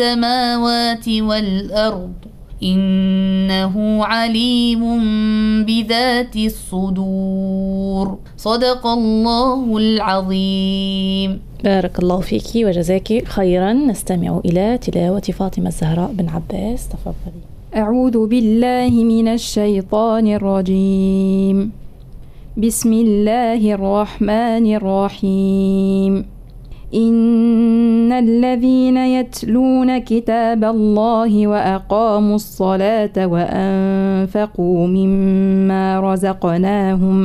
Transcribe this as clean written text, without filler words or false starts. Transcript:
السماوات والأرض إنه عليم بذات الصدور. صدق الله العظيم. بارك الله فيك وجزاك خيرا. نستمع إلى تلاوة فاطمة الزهراء بن عباس. تفضلي. أعوذ بالله من الشيطان الرجيم. بسم الله الرحمن الرحيم. إن الذين يتلون كتاب الله وأقاموا الصلاة وأنفقوا مما رزقناهم